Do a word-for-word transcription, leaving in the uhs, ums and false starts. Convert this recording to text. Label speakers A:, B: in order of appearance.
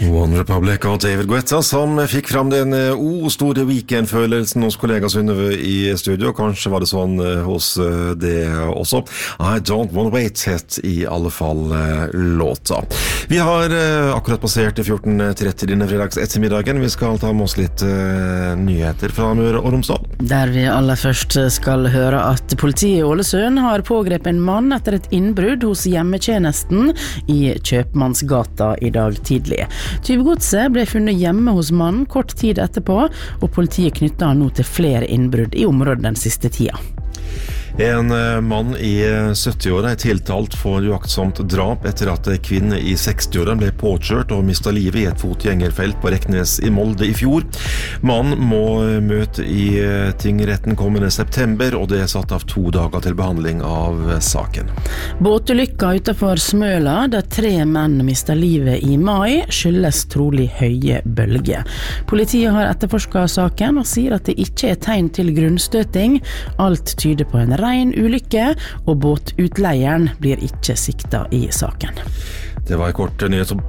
A: One Republic og David Guetta som fikk fram den o-store weekend-følelsen hos kollega Synnøve i studio. Kanskje var det sånn hos det også. I Don't Wanna Wait het i alle fall låta. Vi har akkurat passert fjorten tretti denne fredags ettermiddagen. Vi skal ta med oss litt nyheter fra Møre og Romsdal.
B: Der vi aller først skal høre at politiet i Ålesund har pågrepet en mann etter et innbrudd hos hjemmetjenesten i Kjøpmannsgata i dag tidlig. Tyvegodset ble funnet hjemme hos mannen kort tid etterpå, og politiet knytter han nå til flere innbrudd i området den siste tida.
A: En mann i sytti-åra er tiltalt for uaktsomt drap etter at kvinne i seksti-åra ble påkjørt og mistet livet i et fotgjengerfelt på Reknes i Molde i fjor. Mannen må møte i tingretten kommende september, og det er satt av to dager til behandling av saken.
B: Båtulykka utenfor Smøla, der tre menn mistet livet i mai, skyldes trolig høye bølger. Politiet har etterforsket saken og sier at det ikke er tegn til grunnstøting. Alt tyder på en rein ulykke, og båtutleieren blir ikke sikta i saken.
A: Det var en kort nyhet